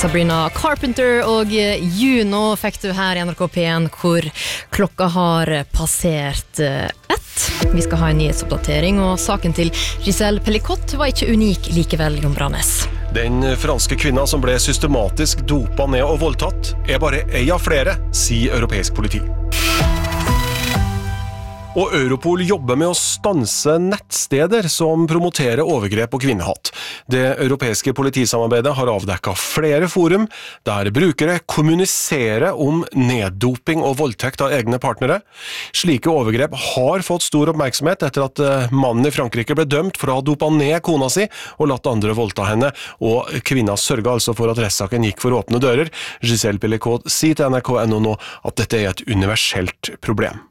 Sabrina Carpenter og Juno fikk du her i NRK P1, hvor klokka har passert 1. Vi skal ha en nyhetsoppdatering, og saken til Giselle Pellicott var ikke unik likevel, Jon Branes. Den franske kvinna som ble systematisk dopa ned og voldtatt er bare en av flere, sier europeisk politi. Og Europol jobber med å stanse nettsteder som promoterer overgrep og kvinnehat. Det europeiske politisamarbeidet har avdekket flere forum der brukere kommuniserer om neddoping og voldtekt av egne partnere. Slike overgrep har fått stor oppmerksomhet etter at mannen i Frankrike ble dømt for å ha dopa ned kona si og latt andre voldta henne, og kvinna sørget altså for at rettssaken gikk for åpne dører. Giselle Pellicott sier til NRK.no nå at dette er et universelt problem.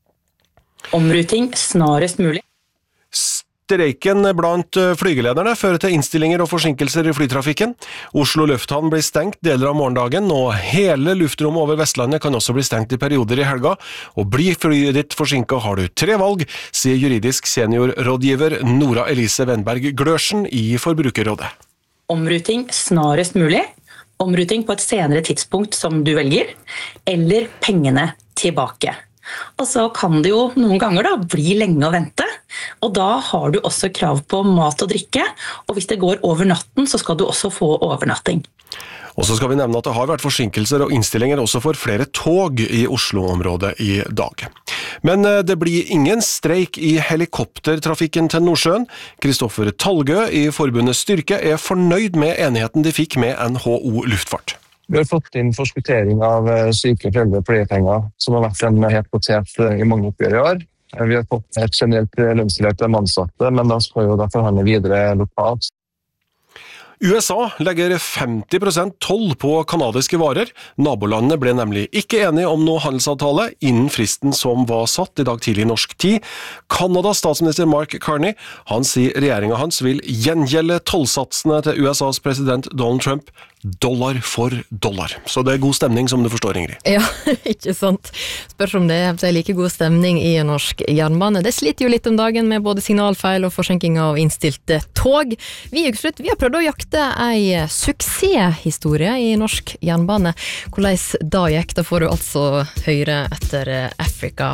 Omruting snarest mulig. Streiken blant flygelederne fører til innstillinger og forsinkelser i flytrafikken. Oslo lufthavn blir stengt deler av morgendagen, og hele luftrommet over Vestlandet kan også bli stengt i perioder i helga. Og blir flyet ditt forsinket har du 3 valg, sier juridisk seniorrådgiver Nora Elise Wenberg Glørsen i Forbrukerrådet. Omruting snarest mulig. Omruting på et senere tidspunkt som du velger, eller pengene tilbake. Og så kan det jo noen ganger da bli lenge å vente, og da har du også krav på mat og drikke, og hvis det går over natten så skal du også få overnatting. Og så skal vi nevne at det har vært forsinkelser og innstillinger også for flere tog i Oslo-området i dag. Men det blir ingen streik i helikoptertrafikken til Nordsjøen. Kristoffer Talgø i forbundet Styrke er fornøyd med enigheten de fikk med NHO Luftfart. Vi har fått inn forskuttering av syke foreldre pleiepenger, som har vært en het potet i mange oppgjør i år. Vi har fått et generelt lønnstillegg til ansatte, men da skal jo da forhandle videre lokalt. USA legger 50% toll på kanadiske varer. Nabolandene ble nemlig ikke enige om noe handelsavtale innen fristen som var satt i dag tidlig norsk tid. Kanadas statsminister Mark Carney, han sier regjeringen hans vil gjengjelde tollsatsene til USAs president Donald Trump dollar for dollar. Så det er god stemning, som du forstår, Ingrid. Ja, ikke sant. Spørs om det er like god stemning i norsk jernbane. Det sliter jo litt om dagen med både signalfeil og forsinking av innstilte tog. Vi i Ukeslutt, vi har prøvd å jakte en suksesshistorie i norsk jernbane. Hvordan da gikk, da får du altså høre etter Africa.